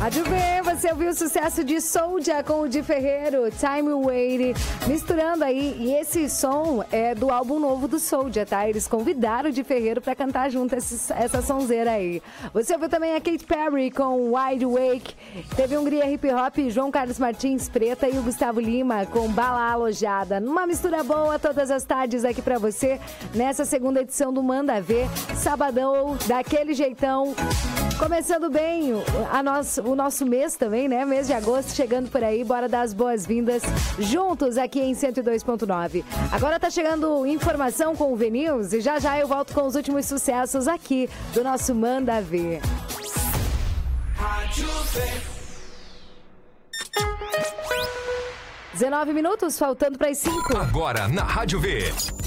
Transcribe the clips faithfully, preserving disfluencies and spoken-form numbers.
Rádio V, você ouviu o sucesso de Soulja com o Di Ferreiro, Time Wait, misturando aí, e esse som é do álbum novo do Soulja, tá? Eles convidaram o Di Ferreiro pra cantar junto esse, essa sonzeira aí. Você ouviu também a Katy Perry com Wide Awake, teve Hungria Hip Hop, João Carlos Martins Preta e o Gustavo Lima com Bala Alojada. Numa mistura boa todas as tardes aqui pra você, nessa segunda edição do Manda Ver, sabadão, daquele jeitão. Começando bem a nosso, o nosso mês também, né? Mês de agosto chegando por aí. Bora dar as boas-vindas juntos aqui em cento e dois ponto nove. Agora tá chegando informação com o V-News e já já eu volto com os últimos sucessos aqui do nosso Manda Ver. dezenove minutos, faltando para as cinco. Agora na Rádio V.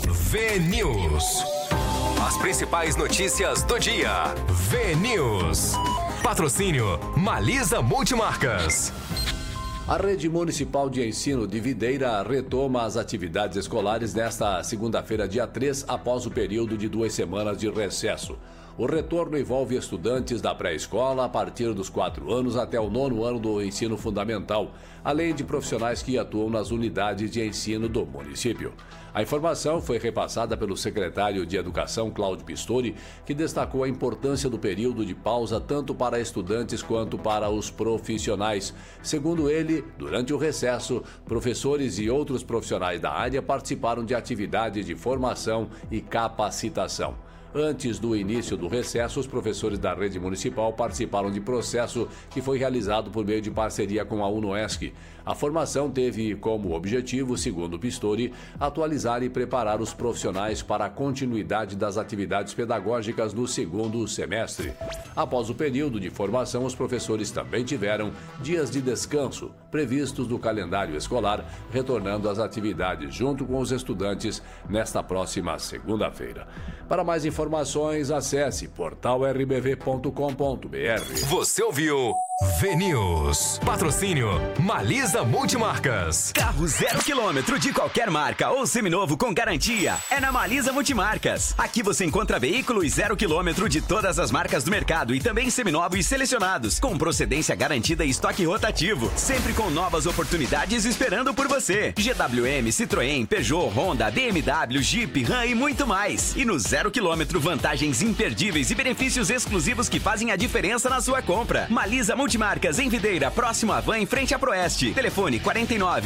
V-News. As principais notícias do dia. V-News. Patrocínio Malisa Multimarcas. A Rede Municipal de Ensino de Videira retoma as atividades escolares nesta segunda-feira, dia três, após o período de duas semanas de recesso. O retorno envolve estudantes da pré-escola a partir dos quatro anos até o nono ano do ensino fundamental, além de profissionais que atuam nas unidades de ensino do município. A informação foi repassada pelo secretário de Educação, Cláudio Pistori, que destacou a importância do período de pausa tanto para estudantes quanto para os profissionais. Segundo ele, durante o recesso, professores e outros profissionais da área participaram de atividades de formação e capacitação. Antes do início do recesso, os professores da rede municipal participaram de processo que foi realizado por meio de parceria com a UNOESC. A formação teve como objetivo, segundo Pistori, atualizar e preparar os profissionais para a continuidade das atividades pedagógicas no segundo semestre. Após o período de formação, os professores também tiveram dias de descanso previstos no calendário escolar, retornando às atividades junto com os estudantes nesta próxima segunda-feira. Para mais informações, acesse portal r b v ponto com ponto b r. Você ouviu V-News. Patrocínio Malisa Multimarcas. Carro zero quilômetro de qualquer marca ou seminovo com garantia é na Malisa Multimarcas. Aqui você encontra veículos zero quilômetro de todas as marcas do mercado e também seminovos selecionados, com procedência garantida e estoque rotativo, sempre com novas oportunidades esperando por você. G W M, Citroën, Peugeot, Honda, B M W, Jeep, Ram e muito mais. E no zero quilômetro, vantagens imperdíveis e benefícios exclusivos que fazem a diferença na sua compra. Malisa Multimarcas em Videira, próximo à Van, em frente à Proeste. Telefone quarenta e nove